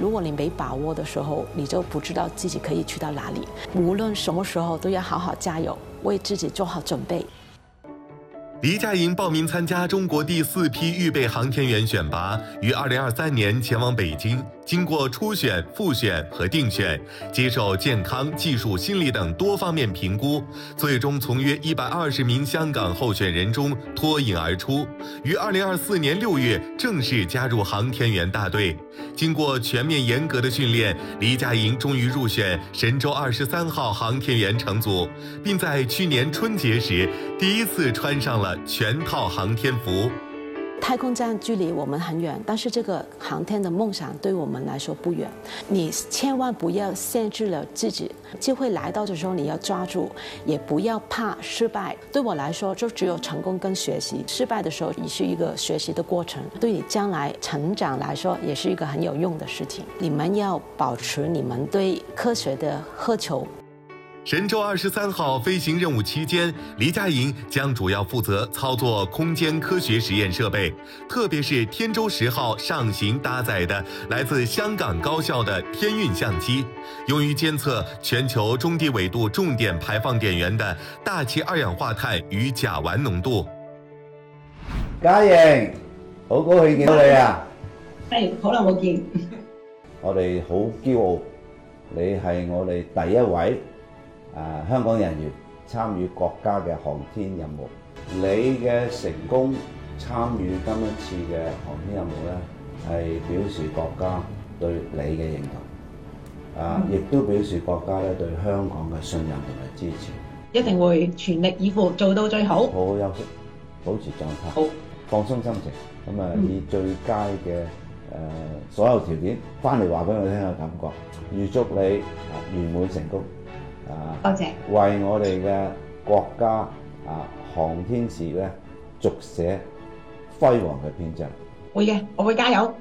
如果你没把握的时候，你就不知道自己可以去到哪里。无论什么时候都要好好加油，为自己做好准备。 黎佳莹报名参加中国第4批预备航天员选拔，于2023年前往北京，经过初选、复选和定选，接受健康、技术、心理等多方面评估，最终从约120名香港候选人中脱颖而出，于2024年6月正式加入航天员大队。经过全面严格的训练，黎佳莹终于入选神舟23号航天员乘组，并在去年春节时第一次穿上了全套航天服。 太空站距离我们很远，但是这个航天的梦想对我们来说不远。你千万不要限制了自己，机会来到的时候你要抓住，也不要怕失败。对我来说，就只有成功跟学习，失败的时候也是一个学习的过程，对你将来成长来说也是一个很有用的事情。你们要保持你们对科学的渴求。 神舟23号飞行任务期间，黎佳莹将主要负责操作空间科学实验设备，特别是天舟10号上行搭载的来自香港高校的天运相机，用于监测全球中低纬度重点排放点源的大气二氧化碳与甲烷浓度。 嘉瑩，好高興見到你啊！ 係，好耐冇見。 我哋好驕傲，你係我哋第一位香港人員參與國家嘅航天任務。你嘅成功參與今一次嘅航天任務咧，係表示國家對你嘅認同，亦都表示國家咧對香港嘅信任同埋支持。 一定會全力以赴做到最好。 好好休息，保持狀態， 好， 放鬆心情，咁以最佳嘅所有條件翻嚟話俾我聽嘅感覺，預祝你圓滿成功。 多謝， 為我哋嘅國家航天事業咧續寫輝煌嘅篇章。 會嘅，我會加油。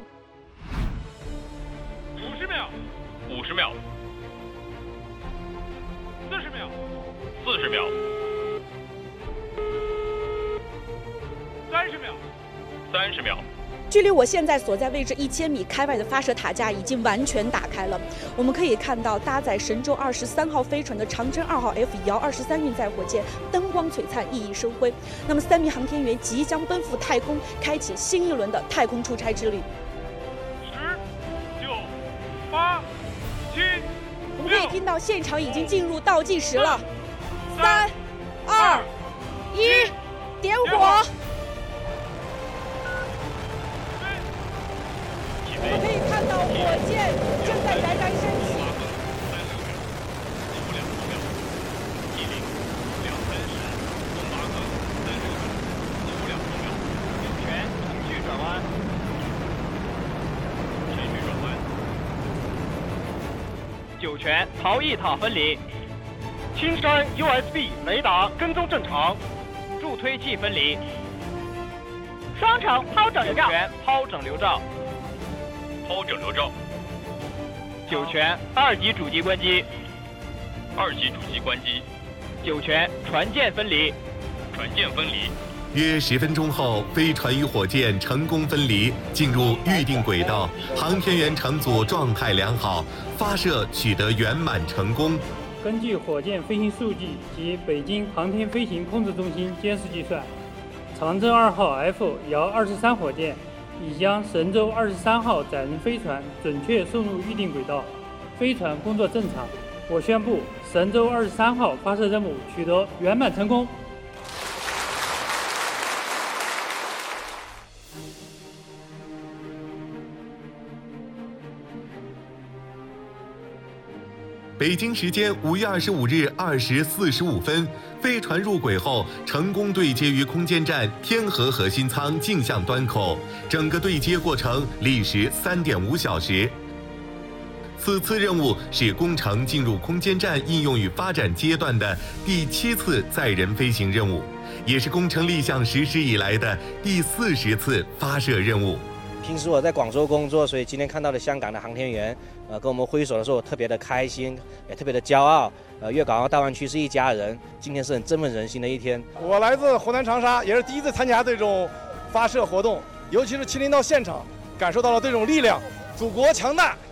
50秒，50秒，40秒，40秒，30秒，30秒。 距离我现在所在位置1000米开外的发射塔架已经完全打开了，我们可以看到搭载神舟23号飞船的长征2号 F 遥23运载火箭灯光璀璨，熠熠生辉。那么3名航天员即将奔赴太空，开启新一轮的太空出差之旅。 10、9、8、7、 我们可以听到现场已经进入倒计时了，3、2、1，点火。我们可以看到火箭正在冉冉升起。 酒泉逃逸塔分离，青山 USB 雷达跟踪正常，助推器分离， 双程抛整流罩， 抛整流罩。抛整流罩，酒泉2级主机关机，2级主机关机，酒泉船舰分离，船舰分离。 约10分钟后，飞船与火箭成功分离，进入预定轨道，航天员乘组状态良好，发射取得圆满成功。 根据火箭飞行数据及北京航天飞行控制中心监视计算，长征2号 F 遥23火箭已将神舟23号载人飞船准确送入预定轨道，飞船工作正常。我宣布，神舟23号发射任务取得圆满成功。 北京时间5月25日20时45分，飞船入轨后成功对接于空间站天河核心舱镜像端口，整个对接过程历时3.5小时。此次任务是工程进入空间站应用与发展阶段的第7次载人飞行任务，也是工程立项实施以来的第40次发射任务。 平时我在广州工作，所以今天看到的香港的航天员，跟我们挥手的时候特别的开心，也特别的骄傲。粤港澳大湾区是一家人，今天是很振奋人心的一天。 我来自湖南长沙，也是第一次参加这种发射活动，尤其是亲临到现场，感受到了这种力量。祖国强大，